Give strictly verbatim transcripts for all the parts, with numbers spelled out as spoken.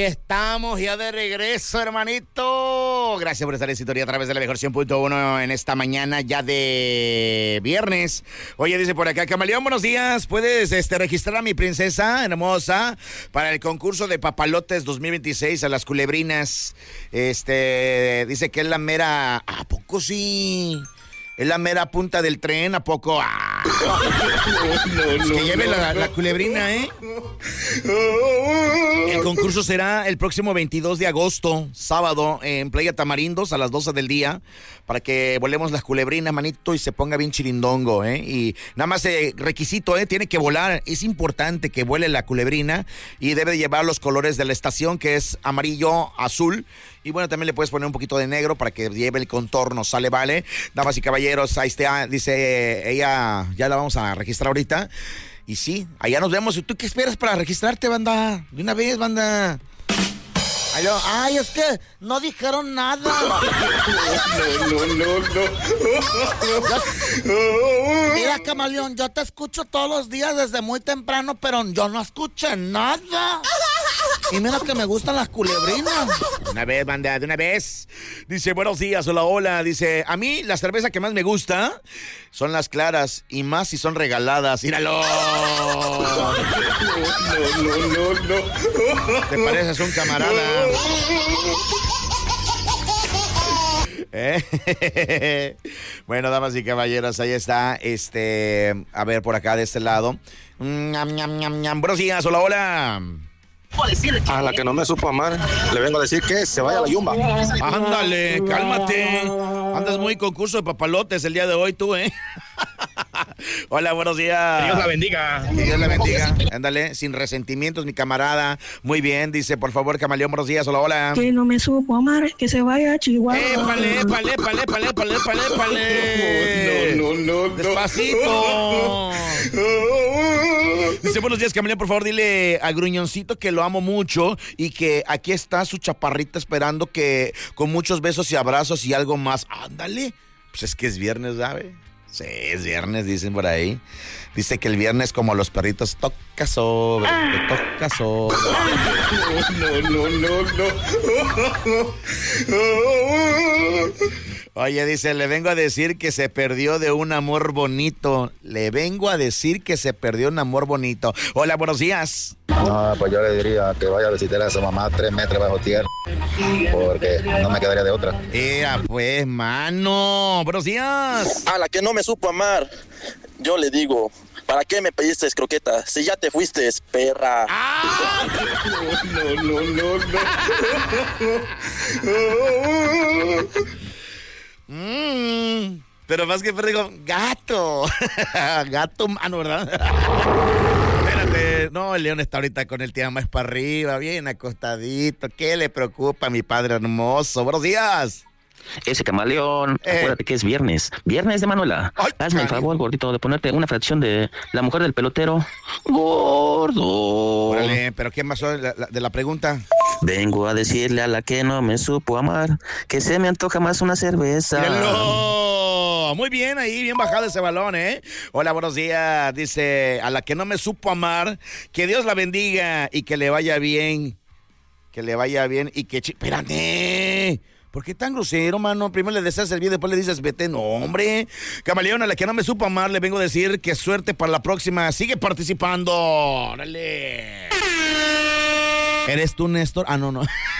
estamos ya de regreso, hermanito. Gracias por estar en sintonía a través de la mejor cien punto uno en esta mañana ya de viernes. Oye, dice por acá, Camaleón, buenos días. ¿Puedes este, registrar a mi princesa hermosa para el concurso de papalotes dos mil veintiséis a las culebrinas? Este, dice que es la mera... ¿A poco sí? Es la mera punta del tren, ¿a poco? ¡Ah! No, no, no, que lleve no, la, la culebrina, ¿eh? El concurso será el próximo veintidós de agosto, sábado, en Playa Tamarindos a las doce del día, para que volemos las culebrinas, manito, y se ponga bien chirindongo, ¿eh? Y nada más eh, requisito, ¿eh? Tiene que volar. Es importante que vuele la culebrina y debe llevar los colores de la estación, que es amarillo, azul. Y bueno, también le puedes poner un poquito de negro para que lleve el contorno, ¿sale? Vale. Damas y caballeros, ahí está, dice ella, ya la vamos a registrar ahorita. Y sí, allá nos vemos. ¿Y tú qué esperas para registrarte, banda? De una vez, banda. Aló. Ay, es que no dijeron nada. No, no, no, no. Yo, mira, Camaleón, yo te escucho todos los días desde muy temprano, pero yo no escuché nada. Y mira que me gustan las culebrinas. De una vez, banda, de una vez. Dice, buenos días, hola, hola. Dice, a mí la cerveza que más me gusta son las claras, y más si son regaladas. ¡Míralo! No, no, no, no. ¿Te pareces un camarada? ¿Eh? Bueno, damas y caballeros, ahí está. Este, a ver, por acá de este lado. Ñam, ñam, ñam, ñam. Buenos días, hola, hola. A la que no me supo amar, le vengo a decir que se vaya a la yumba. Ándale, cálmate. Andas muy concurso de papalotes el día de hoy tú, ¿eh? Hola, buenos días. Que Dios la bendiga. Que Dios la bendiga. Ándale, sin resentimientos, mi camarada. Muy bien, dice, por favor, Camaleón, buenos días. Hola, hola. Que no me supo amar, que se vaya a Chihuahua. ¡Épale, épale, épale, épale, épale, épale, épale! No, no, no, despacito. Dice, buenos días, Camaleón, por favor, dile a Gruñoncito que lo amo mucho y que aquí está su chaparrita esperando que con muchos besos y abrazos y algo más. Ándale. Pues es que es viernes, ¿sabe? Sí, es viernes, dicen por ahí. Dice que el viernes, como los perritos, toca sobre, te toca sobre. No, no, no, no. Oye, dice, le vengo a decir que se perdió de un amor bonito. Le vengo a decir que se perdió un amor bonito. Hola, buenos días. No, pues yo le diría que vaya a visitar a su mamá tres metros bajo tierra, porque no me quedaría de otra. Mira, pues, mano. Buenos días. A la que no me supo amar, yo le digo, ¿para qué me pediste croqueta? Si ya te fuiste, perra. ¡Ah! No, no, no, no. Mm, pero más que perro, digo, gato. Gato, mano, ¿verdad? Espérate, no, el león está ahorita con el tío más para arriba, bien acostadito. ¿Qué le preocupa a mi padre hermoso? Buenos días. Ese Camaleón, eh. acuérdate que es viernes, viernes de Manuela. Ay, hazme el favor, gordito, de ponerte una fracción de La Mujer del Pelotero. Gordo. Órale, pero ¿qué más de la, de la pregunta? Vengo a decirle a la que no me supo amar que se me antoja más una cerveza. ¡Hello! Muy bien ahí, bien bajado ese balón, ¿eh? Hola, buenos días. Dice, a la que no me supo amar, que Dios la bendiga y que le vaya bien. Que le vaya bien y que... ¡Espérate! ¿Por qué tan grosero, mano? Primero le deseas el bien, después le dices vete. No, hombre. Camaleón, a la que no me supo amar, le vengo a decir que suerte para la próxima. Sigue participando. ¡Órale! ¿Eres tú, Néstor? Ah, no, no.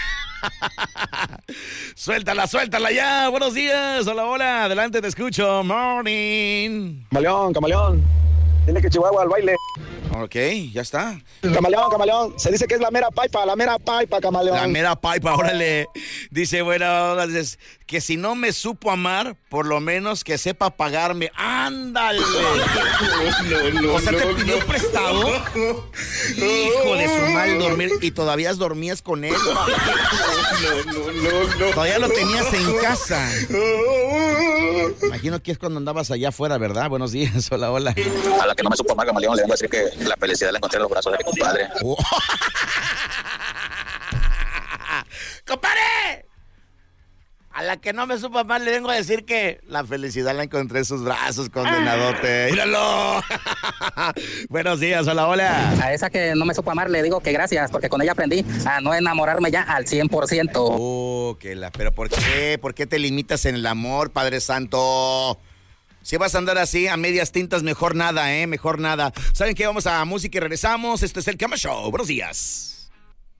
Suéltala, suéltala ya. Buenos días. Hola, hola. Adelante, te escucho. Morning. Camaleón, Camaleón. Dile que Chihuahua al baile. Ok, ya está. Camaleón, Camaleón. Se dice que es la mera paipa, la mera paipa, Camaleón. La mera paipa, órale. Dice, bueno, dices, que si no me supo amar, por lo menos que sepa pagarme. ¡Ándale! No, no, o sea, ¿te pidió no, prestado? No, hijo de su mal dormir. Y todavía dormías con él. No, no, no, no. Todavía lo tenías en casa. Imagino que es cuando andabas allá afuera, ¿verdad? Buenos días, hola, hola. A la que no me supo amar, Camaleón, le vengo a decir que la felicidad la encontré en los brazos de mi compadre. Oh. ¡Compadre! A la A que no me supo amar, le vengo a decir que la felicidad la encontré en sus brazos, condenadote. ¡Míralo! Buenos días, hola, hola. A esa que no me supo amar le digo que gracias, porque con ella aprendí a no enamorarme ya al cien por ciento. Oh, que la... ¿Pero por qué? ¿Por qué te limitas en el amor, Padre Santo? Si vas a andar así a medias tintas, mejor nada, ¿eh? Mejor nada. ¿Saben qué? Vamos a música y regresamos. Este es el Cama Show. Buenos días.